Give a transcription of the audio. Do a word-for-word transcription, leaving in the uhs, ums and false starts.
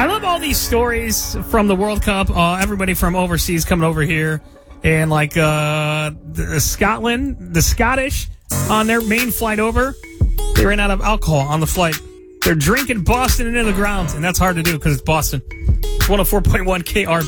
I love all these stories from the World Cup. Uh, everybody from overseas coming over here. And like uh, the Scotland, the Scottish, on their main flight over, they ran out of alcohol on the flight. They're drinking Boston into the ground, and that's hard to do because it's Boston. It's one oh four point one K R B.